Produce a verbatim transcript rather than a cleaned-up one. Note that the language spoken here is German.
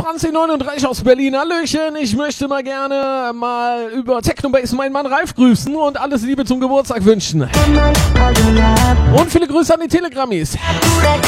zwanzig neununddreißig aus Berlin. Hallöchen, ich möchte mal gerne mal über Technobase meinen Mann Ralf grüßen und alles Liebe zum Geburtstag wünschen. Und viele Grüße an die Telegrammis.